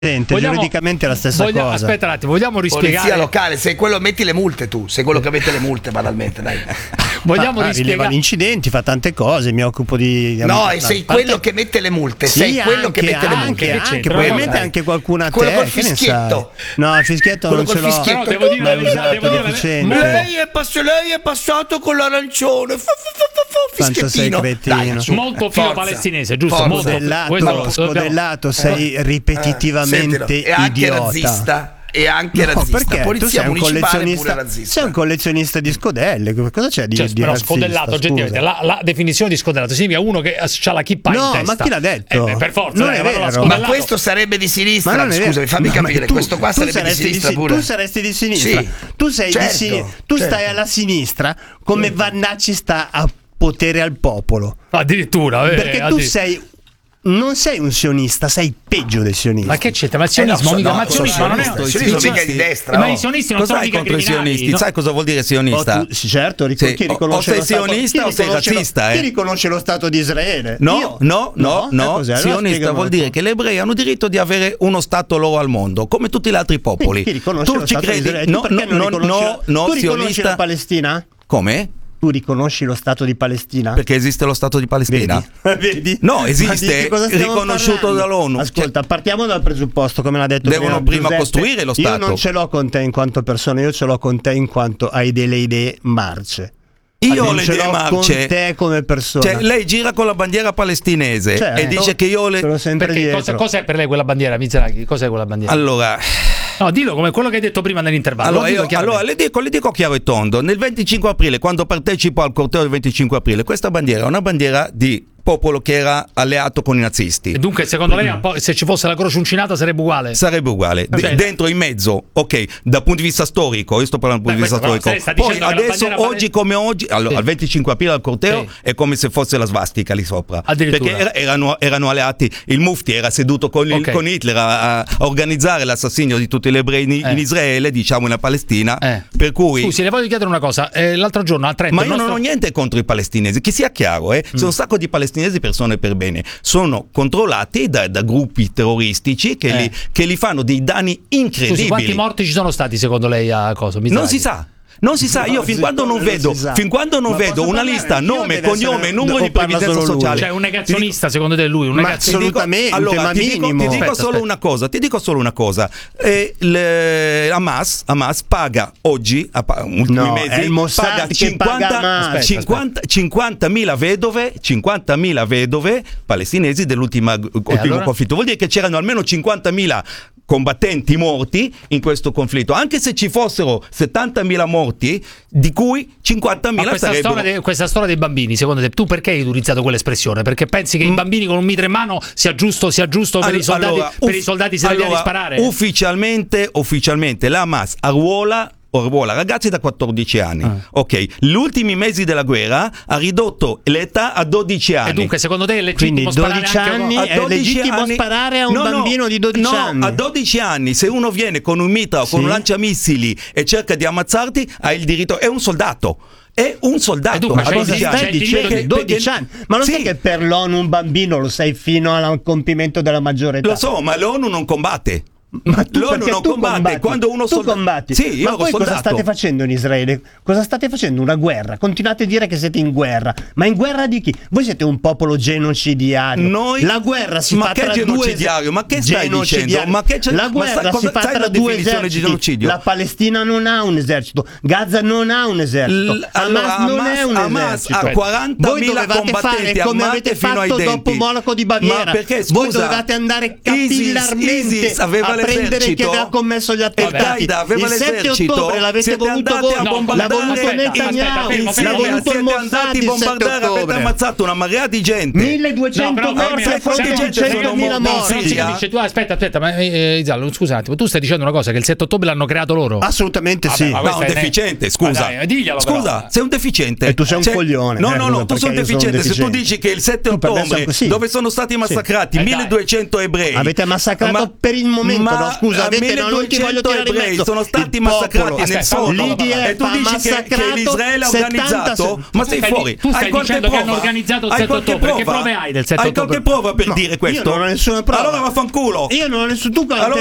Giuridicamente è la stessa cosa. Aspetta un attimo, vogliamo rispiegare. Polizia locale, sei quello metti le multe tu, sei quello che mette le multe banalmente, dai. Vogliamo rispiegare. Rileva gli incidenti, fa tante cose, mi occupo di... No, sei quello che mette le multe, sei quello che mette le multe. Anche probabilmente anche qualcuno a te. Quello col fischietto. No, il fischietto quello non ce l'ho. Fischietto. Devo dire lei è passato con l'arancione. Fischiettino. Dai, molto filo palestinese, giusto? Scodellato, sei ripetitivamente idiota. E anche razzista. Perché polizia municipale pure razzista. Sei un collezionista di scodelle. Cosa c'è di però razzista? Scodellato, oggettivamente la definizione di scodellato significa uno che ha la chippa in testa. No, ma chi l'ha detto? Per forza, non è vero. Ma questo sarebbe di sinistra. Scusami, fammi capire. Questo qua sarebbe di sinistra pure. Tu saresti di sinistra. Tu sei di sinistra. Tu stai alla sinistra come Vannacci sta a potere al popolo. Addirittura. Perché tu non sei un sionista, sei peggio del sionista. Ma che c'è? Ma il sionismo mica non è un sionismo mica di destra. Ma i sionisti non sono mica criminali. Sai cosa vuol dire sionista? Certo, chi riconosce o sei sionista o sei razzista. Chi riconosce lo Stato di Israele? No. Sionista vuol dire che gli ebrei hanno diritto di avere uno Stato loro al mondo, come tutti gli altri popoli. Chi riconosce lo Stato di Israele? No, tu riconosci la Palestina? Come? Tu riconosci lo Stato di Palestina? Perché esiste lo Stato di Palestina? Vedi? No, esiste, riconosciuto dall'ONU. Ascolta, partiamo dal presupposto, come l'ha detto devono prima costruire lo Stato. Io non ce l'ho con te in quanto persona, io ce l'ho con te in quanto hai delle idee marce. Io ho le idee marce con te come persona. Cioè, lei gira con la bandiera palestinese e dice che io le... Perché cos'è per lei quella bandiera, Mizrachi? Cos'è quella bandiera? Allora... No, dillo come quello che hai detto prima nell'intervallo. Allora le dico chiaro e tondo. Nel 25 aprile, quando partecipo al corteo del 25 aprile, questa bandiera è una bandiera di popolo che era alleato con i nazisti. E dunque, secondo lei, se ci fosse la croce uncinata sarebbe uguale? Sarebbe uguale. Dentro, in mezzo, ok, dal punto di vista storico, io sto parlando dal punto di vista storico. Poi adesso, oggi come oggi, allora, al 25 aprile al corteo è come se fosse la svastica lì sopra. Perché erano alleati. Il Mufti era seduto con Hitler a organizzare l'assassinio di tutti gli ebrei in Israele, diciamo in Palestina. Per cui... Scusi, le voglio chiedere una cosa. L'altro giorno a Trento... Ma io non ho niente contro i palestinesi, che sia chiaro, sono un sacco di palestinesi, persone per bene, sono controllati da gruppi terroristici che li fanno dei danni incredibili. Scusi, quanti morti ci sono stati secondo lei a cosa? Non si sa. Non si sa, io fin quando non vedo una lista, nome, cognome, numero di previdenza sociale. Cioè un negazionista secondo te lui? Assolutamente, allora, ti dico solo una cosa. Hamas paga oggi, ultimi mesi, paga 50.000 vedove palestinesi dell'ultimo conflitto. Vuol dire che c'erano almeno 50.000 combattenti morti in questo conflitto, anche se ci fossero 70.000 morti, di cui 50.000 sarebbero... Questa storia dei bambini, secondo te, tu perché hai utilizzato quell'espressione? Perché pensi che i bambini con un mitra in mano sia giusto per i soldati israeliani sparare? Ufficialmente la Hamas arruola ragazzi da 14 anni. Ok, gli ultimi mesi della guerra ha ridotto l'età a 12 anni. E dunque secondo te è legittimo sparare a un bambino di 12 anni? A 12 anni, se uno viene con un mitra o con un lanciamissili e cerca di ammazzarti, ha il diritto, è un soldato. È un soldato. Ma cosa stai dicendo? 12 anni? Ma lo sai che per l'ONU un bambino lo sei fino al compimento della maggiore età? Lo so, ma l'ONU non combatte. Ma l'ONU non combatte quando uno combatti. Sì, io ma poi cosa state facendo in Israele? Cosa state facendo? Una guerra. Continuate a dire che siete in guerra. Ma in guerra di chi? Voi siete un popolo genocidiario. La guerra si fa tra due Ma che stai dicendo? La guerra si fa tra due eserciti. La Palestina non ha un esercito. Gaza non ha un esercito. Hamas non è un esercito. Ha 40.000 combattenti come avete fatto dopo Monaco di Baviera. Voi dovevate andare capillarmente a prendere chi aveva commesso gli attentati. Il 7 ottobre l'avete voluto voi, l'ha voluto Netanyahu, l'ha voluto il Mossad il 7 ottobre. Avete ammazzato una marea di gente, 1200 morti e 100.000 morti. Aspetta, ma Izallo, scusa un attimo, tu stai dicendo una cosa che il 7 ottobre l'hanno creato loro? Assolutamente sì. Ma un deficiente, scusa. Scusa, sei un deficiente. E tu sei un coglione. No, tu sei un deficiente. Se tu dici che il 7 ottobre, dove sono stati massacrati 1200 ebrei, avete massacrato per il momento no, scusa, non ti voglio tirare in mezzo. Sono stati massacrati nel solo. E tu dici che l'Israele ha organizzato? Ma sei fuori. Tu stai dicendo che hanno organizzato il 7 ottobre. Che prove hai del 7 ottobre? Hai qualche prova per dire questo? Io non ho nessuna prova. Allora vaffanculo. Io non ho nessun.